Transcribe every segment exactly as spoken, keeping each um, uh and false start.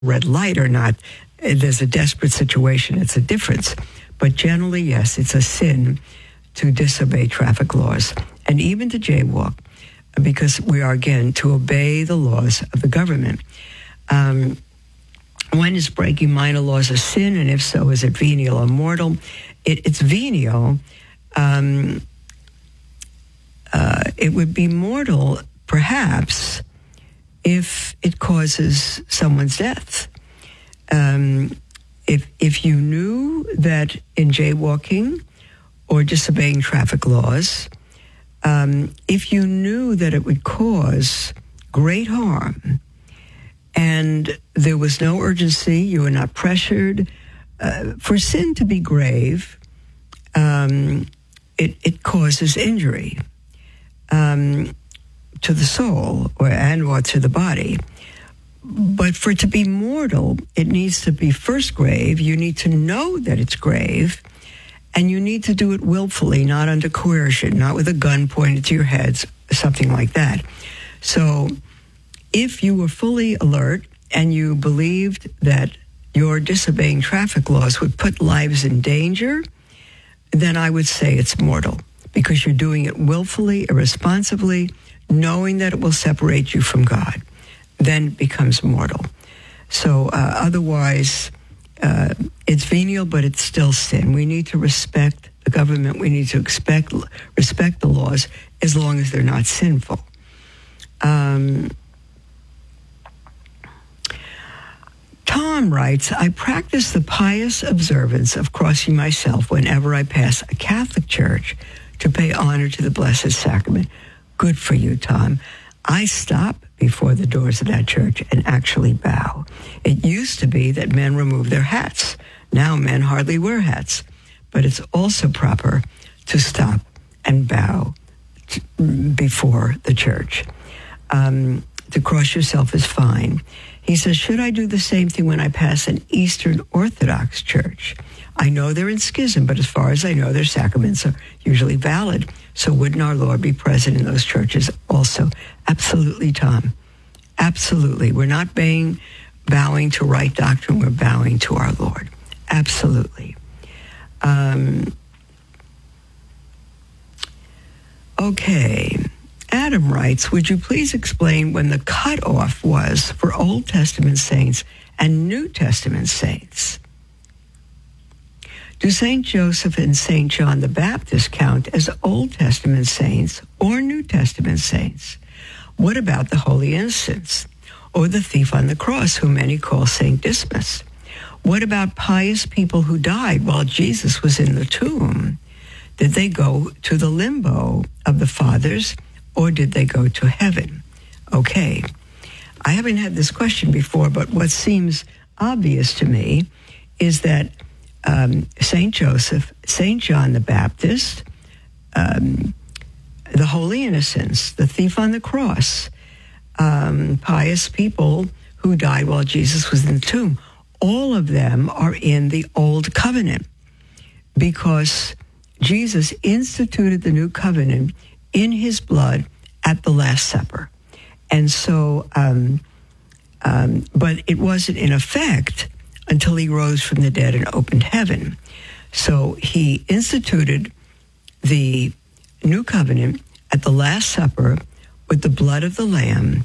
red light or not, there's a desperate situation. It's a difference. But generally, yes, it's a sin to disobey traffic laws and even to jaywalk, because we are, again, to obey the laws of the government. Um, when is breaking minor laws a sin, and if so, is it venial or mortal? It, it's venial. Um, uh, it would be mortal, perhaps, if it causes someone's death. Um, if if you knew that in jaywalking or disobeying traffic laws, um, if you knew that it would cause great harm and there was no urgency, you were not pressured, uh, for sin to be grave, um, it, it causes injury um, to the soul or and or to the body. But for it to be mortal, it needs to be first grave. You need to know that it's grave, and you need to do it willfully, not under coercion, not with a gun pointed to your head, something like that. So if you were fully alert and you believed that your disobeying traffic laws would put lives in danger, then I would say it's mortal, because you're doing it willfully, irresponsibly, knowing that it will separate you from God. Then it becomes mortal. So uh, otherwise, uh, it's venial, but it's still sin. We need to respect the government. We need to expect, respect the laws as long as they're not sinful. Um, Tom writes, I practice the pious observance of crossing myself whenever I pass a Catholic church to pay honor to the Blessed Sacrament. Good for you, Tom. I stop before the doors of that church and actually bow. It used to be that men remove their hats. Now men hardly wear hats. But it's also proper to stop and bow t- before the church. Um, to cross yourself is fine. He says, should I do the same thing when I pass an Eastern Orthodox church? I know they're in schism, but as far as I know, their sacraments are usually valid. So wouldn't our Lord be present in those churches also? Absolutely, Tom. Absolutely. We're not bowing, bowing to right doctrine. We're bowing to our Lord. Absolutely. Um, okay. Adam writes, would you please explain when the cutoff was for Old Testament saints and New Testament saints? Do Saint Joseph and Saint John the Baptist count as Old Testament saints or New Testament saints? What about the Holy Innocents or the thief on the cross, who many call Saint Dismas? What about pious people who died while Jesus was in the tomb? Did they go to the limbo of the fathers, or did they go to heaven? Okay, I haven't had this question before, but what seems obvious to me is that um, Saint Joseph, Saint John the Baptist, um, the Holy Innocents, the thief on the cross, um, pious people who died while Jesus was in the tomb, all of them are in the Old Covenant, because Jesus instituted the New Covenant in his blood at the Last Supper. And so, um, um, but it wasn't in effect until he rose from the dead and opened heaven. So he instituted the New Covenant at the Last Supper with the blood of the Lamb.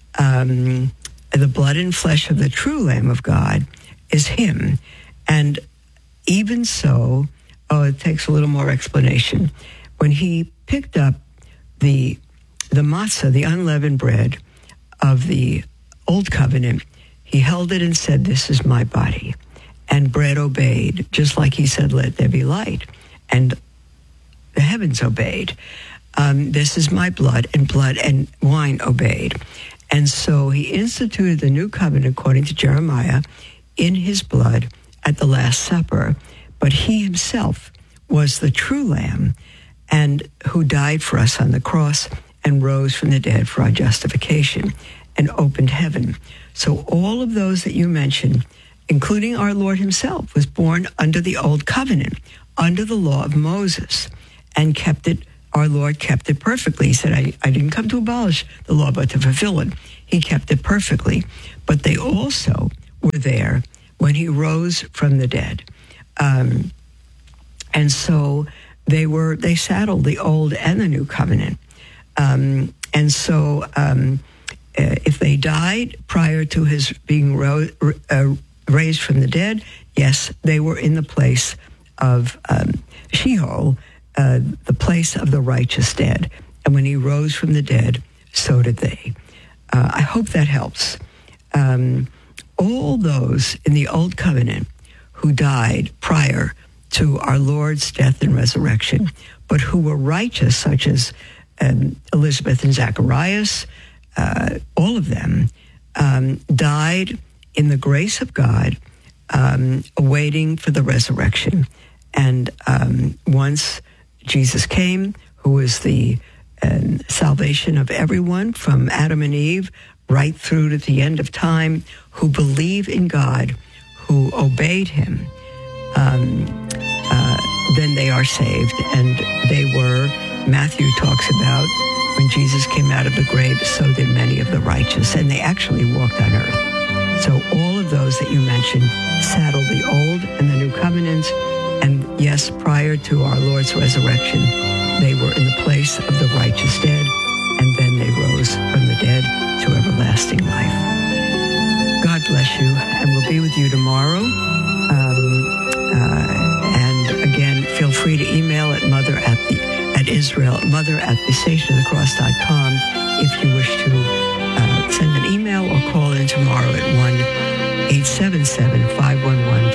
Um, the blood and flesh of the true Lamb of God is him. And even so, oh, it takes a little more explanation. When he picked up the the matzah, the unleavened bread of the Old Covenant, he held it and said, this is my body. And bread obeyed, just like he said, let there be light. And the heavens obeyed. Um, this is my blood, and blood and wine obeyed. And so he instituted the New Covenant, according to Jeremiah, in his blood at the Last Supper. But he himself was the true Lamb, and who died for us on the cross and rose from the dead for our justification and opened heaven. So all of those that you mentioned, including our Lord himself, was born under the Old Covenant, under the law of Moses, and kept it, our Lord kept it perfectly. He said, I, I didn't come to abolish the law, but to fulfill it. He kept it perfectly. But they also were there when he rose from the dead. Um, and so they were, they saddled the old and the new covenant. Um, and so um, uh, if they died prior to his being ro- uh, raised from the dead, yes, they were in the place of um, Sheol, uh, the place of the righteous dead. And when he rose from the dead, so did they. Uh, I hope that helps. Um, all those in the Old Covenant who died prior to our Lord's death and resurrection, but who were righteous, such as um, Elizabeth and Zacharias, uh, all of them um, died in the grace of God, um, awaiting for the resurrection. And um, once Jesus came, who is the um, salvation of everyone from Adam and Eve right through to the end of time, who believe in God, who obeyed him, um, uh, then they are saved. And they were, Matthew talks about, when Jesus came out of the grave, so did many of the righteous. And they actually walked on earth. So all of those that you mentioned saddled the old and the new covenants. And yes, prior to our Lord's resurrection, they were in the place of the righteous dead, and then they rose from the dead to everlasting life. God bless you, and we'll be with you tomorrow. Um, uh, and again, feel free to email at mother at the at Israel, mother at the station of the cross dot com if you wish to uh, send an email or call in tomorrow at one eight seven seven, five one one